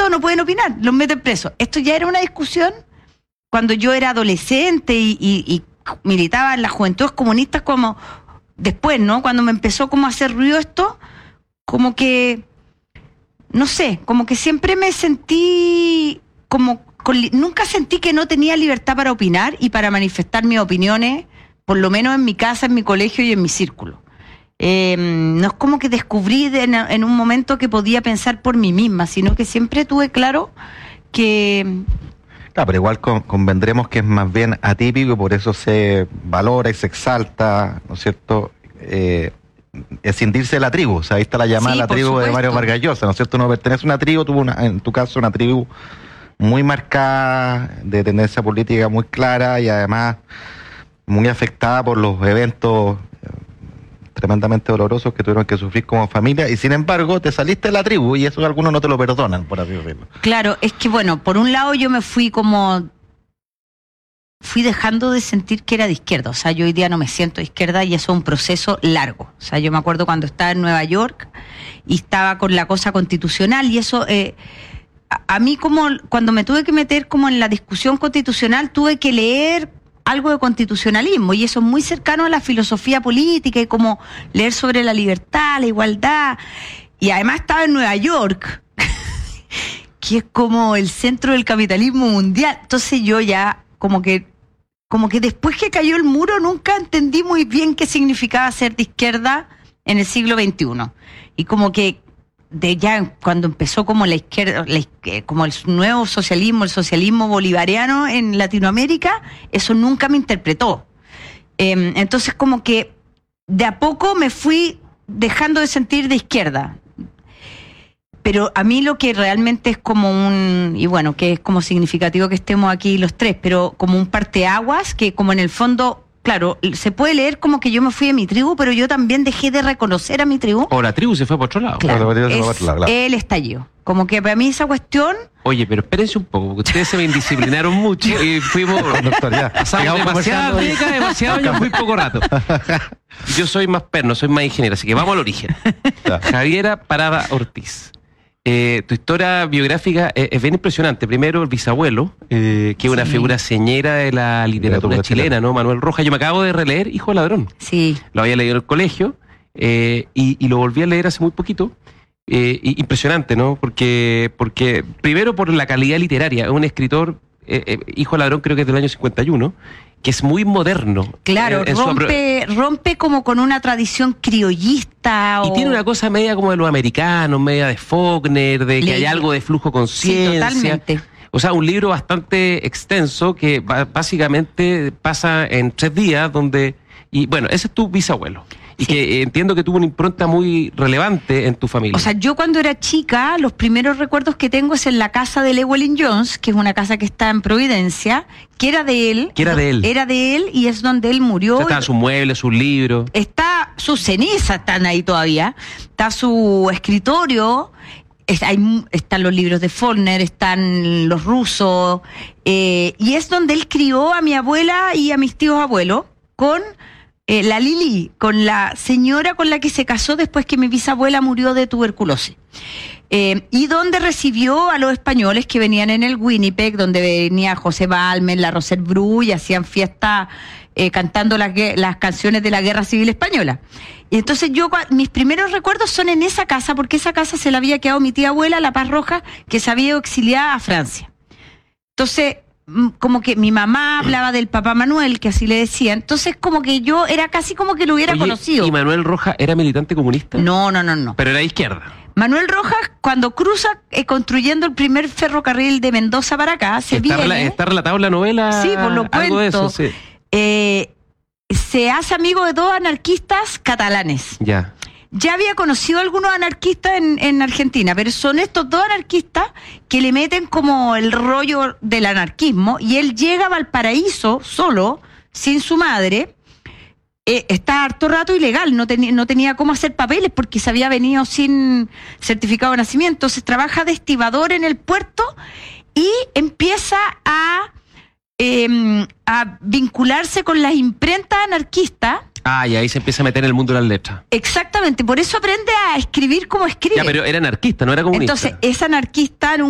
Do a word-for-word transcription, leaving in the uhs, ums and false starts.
punto no pueden opinar, los meten presos. Esto ya era una discusión cuando yo era adolescente y, y, y militaba en las juventudes comunistas, como después, ¿no? Cuando me empezó como a hacer ruido esto, como que, no sé, como que siempre me sentí como, con, nunca sentí que no tenía libertad para opinar y para manifestar mis opiniones, por lo menos en mi casa, en mi colegio y en mi círculo. Eh, no es como que descubrí de, en, en un momento que podía pensar por mí misma, sino que siempre tuve claro que... Claro, pero igual con, convendremos que es más bien atípico y por eso se valora y se exalta, ¿no es cierto? Eh, escindirse de la tribu, o sea, ahí está la llamada Sí, la por tribu supuesto. de Mario Vargas Llosa, ¿no es cierto? No pertenece a una tribu, tuvo una, en tu caso una tribu muy marcada, de tendencia política muy clara y además muy afectada por los eventos tremendamente dolorosos que tuvieron que sufrir como familia, y sin embargo te saliste de la tribu y eso algunos no te lo perdonan, por así decirlo. Claro, es que bueno, por un lado yo me fui como... fui dejando de sentir que era de izquierda, o sea, yo hoy día no me siento de izquierda y eso es un proceso largo. O sea, yo me acuerdo cuando estaba en Nueva York y estaba con la cosa constitucional y eso... Eh, a, a mí como cuando me tuve que meter como en la discusión constitucional tuve que leer algo de constitucionalismo y eso es muy cercano a la filosofía política y como leer sobre la libertad, la igualdad, y además estaba en Nueva York que es como el centro del capitalismo mundial. Entonces yo ya como que como que después que cayó el muro nunca entendí muy bien qué significaba ser de izquierda en el siglo veintiuno, y como que de ya cuando empezó como la izquierda, la, como el nuevo socialismo, el socialismo bolivariano en Latinoamérica, eso nunca me interpretó. Eh, entonces como que de a poco me fui dejando de sentir de izquierda. Pero a mí lo que realmente es como un, y bueno, que es como significativo que estemos aquí los tres, pero como un parteaguas, que como en el fondo... Claro, se puede leer como que yo me fui de mi tribu, pero yo también dejé de reconocer a mi tribu. O la tribu se fue por otro lado. Claro, Claro, se fue por es otro lado, claro. el estallido. Como que para mí esa cuestión... Oye, pero espérense un poco, porque ustedes se me indisciplinaron mucho y fuimos... Doctor, ya. Pasamos Sigamos demasiadas conversando. décadas, demasiados años, muy poco rato. Yo soy más perno, soy más ingeniero, así que vamos al origen. Ya. Javiera Parada Ortiz. Eh, tu historia biográfica es, es bien impresionante. Primero, el bisabuelo, eh, que es una Sí. figura señera de la literatura Literatura chilena, chilena. ¿no? Manuel Rojas. Yo me acabo de releer Hijo de Ladrón. Sí, Lo había leído en el colegio eh, y, y lo volví a leer hace muy poquito. Eh, y- impresionante, ¿no? Porque, porque primero por la calidad literaria. Es un escritor, eh, eh, Hijo de Ladrón creo que es del año cincuenta y uno, que es muy moderno. claro, Eh, en su apro- rompe, rompe como con una tradición criollista. Y o... tiene una cosa media como de los americanos, media de Faulkner, de que Le- hay algo de flujo Sí, conciencia. totalmente. O sea, un libro bastante extenso que ba- básicamente pasa en tres días, donde... Y bueno, ese es tu bisabuelo. Y Sí. que eh, entiendo que tuvo una impronta muy relevante en tu familia. O sea, yo cuando era chica, los primeros recuerdos que tengo es en la casa de Llewellyn Jones, que es una casa que está en Providencia, que era de él. Que era de él. Era de él y es donde él murió. O sea, estaban sus muebles, sus libros. Está, sus cenizas están ahí todavía, está su escritorio, es- hay, mu- están los libros de Faulkner, están los rusos, eh, y es donde él crió a mi abuela y a mis tíos abuelos con eh, la Lili, con la señora con la que se casó después que mi bisabuela murió de tuberculosis. Eh, y donde recibió a los españoles que venían en el Winnipeg, donde venía José Balmes, la Rosette Bru, y hacían fiesta eh, cantando las, gue- las canciones de la Guerra Civil Española. Y entonces yo, cua- mis primeros recuerdos son en esa casa, porque esa casa se la había quedado mi tía abuela, la Paz Roja, que se había ido exiliada a Francia. Entonces, mm, como que mi mamá hablaba del papá Manuel, que así le decía, entonces como que yo era casi como que lo hubiera Oye, conocido. ¿y Manuel Rojas era militante comunista? No, no, no, no. Pero era de izquierda. Manuel Rojas, cuando cruza eh, construyendo el primer ferrocarril de Mendoza para acá, se Está, rela- viene, está relatado en la novela. Sí, por lo algo de cuento. eso, sí. eh, se hace amigo de dos anarquistas catalanes. Ya. Ya había conocido a algunos anarquistas en, en Argentina, pero son estos dos anarquistas que le meten como el rollo del anarquismo, y él llega a Valparaíso solo, sin su madre. Eh, está harto rato ilegal, no, teni- no tenía cómo hacer papeles porque se había venido sin certificado de nacimiento. Entonces trabaja de estibador en el puerto y empieza a, eh, a vincularse con las imprentas anarquistas. Ah, y ahí se empieza a meter en el mundo de las letras. Exactamente, por eso aprende a escribir como escribe. Ya, pero era anarquista, no era comunista. Entonces es anarquista en un